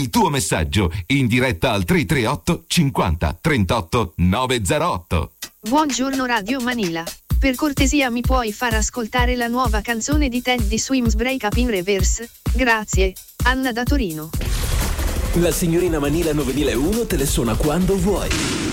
il tuo messaggio in diretta al 338 50 38 908. Buongiorno Radio Manila. Per cortesia mi puoi far ascoltare la nuova canzone di Teddy Swims Break Up in Reverse? Grazie. Anna da Torino. La signorina Manila 9001 te le suona quando vuoi.